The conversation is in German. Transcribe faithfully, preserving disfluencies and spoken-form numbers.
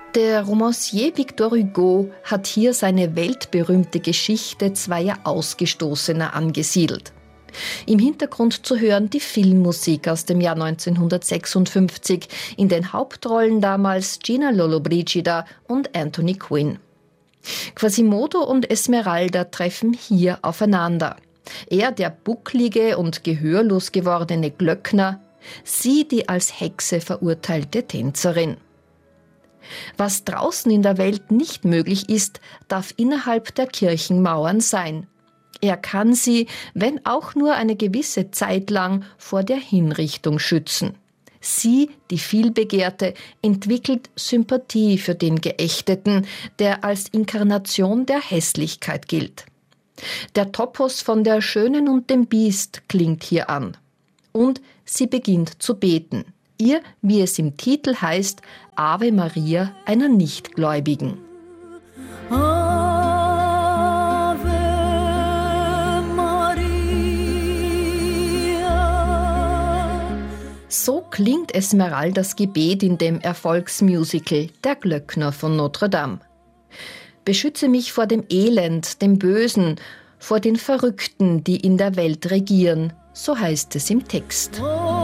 Der Romancier Victor Hugo hat hier seine weltberühmte Geschichte zweier Ausgestoßener angesiedelt. Im Hintergrund zu hören die Filmmusik aus dem Jahr neunzehnhundertsechsundfünfzig, in den Hauptrollen damals Gina Lollobrigida und Anthony Quinn. Quasimodo und Esmeralda treffen hier aufeinander. Er, der bucklige und gehörlos gewordene Glöckner, sie, die als Hexe verurteilte Tänzerin. Was draußen in der Welt nicht möglich ist, darf innerhalb der Kirchenmauern sein. Er kann sie, wenn auch nur eine gewisse Zeit lang, vor der Hinrichtung schützen. Sie, die Vielbegehrte, entwickelt Sympathie für den Geächteten, der als Inkarnation der Hässlichkeit gilt. Der Topos von der Schönen und dem Biest klingt hier an. Und sie beginnt zu beten. Ihr, wie es im Titel heißt, Ave Maria einer Nichtgläubigen. Ave Maria. So klingt Esmeraldas Gebet in dem Erfolgsmusical Der Glöckner von Notre Dame. Beschütze mich vor dem Elend, dem Bösen, vor den Verrückten, die in der Welt regieren, so heißt es im Text.